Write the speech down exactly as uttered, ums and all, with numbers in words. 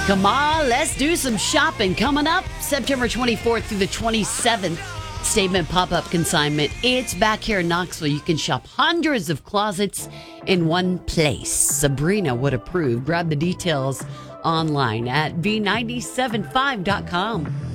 Come on, let's do some shopping. Coming up September twenty-fourth through the twenty-seventh. Statement Pop-Up Consignment. It's back here in Knoxville. You can shop hundreds of closets in one place. Sabrina would approve. Grab the details online at v nine seven five dot com.